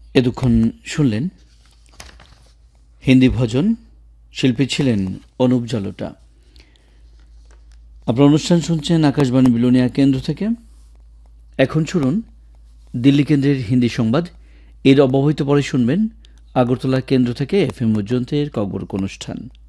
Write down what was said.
এতক্ষণ শুনলেন হিন্দি ভজন, শিল্পী ছিলেন অনুপ জালোটা। আপনার অনুষ্ঠান শুনছেন আকাশবাণী বিলোনিয়া কেন্দ্র থেকে। এখন শুনুন দিল্লি কেন্দ্রের হিন্দি সংবাদ। এর অব্যবহিত পরে শুনবেন আগরতলা কেন্দ্র থেকে FM মধ্যন্তের কবরক অনুষ্ঠান।